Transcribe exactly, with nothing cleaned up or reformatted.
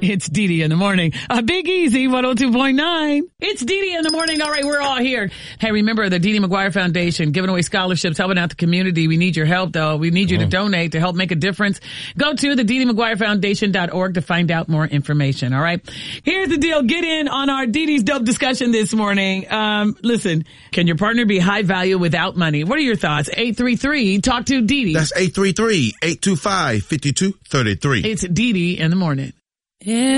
It's Dee Dee in the morning. A Big Easy one oh two point nine. It's Dee Dee in the morning. All right, we're all here. Hey, remember the Dee Dee McGuire Foundation giving away scholarships, helping out the community. We need your help, though. We need you oh. to donate to help make a difference. Go to the Dee Dee McGuire Foundation dot org to find out more information. All right. Here's the deal. Get in on our Dee Dee's Dope discussion this morning. Um, listen, can your partner be high value without money? What are your thoughts? eight three three talk to Dee Dee. That's eight three three, eight two five, five two three three. It's Dee Dee in the morning. Yeah.